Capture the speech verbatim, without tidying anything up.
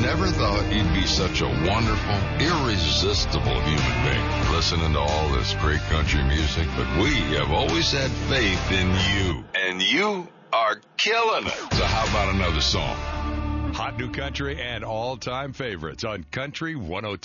never thought you'd be such a wonderful, irresistible human being, listening to all this great country music, but we have always had faith in you, and you are killing it. So how about another song? Hot new country and all-time favorites on Country one oh two.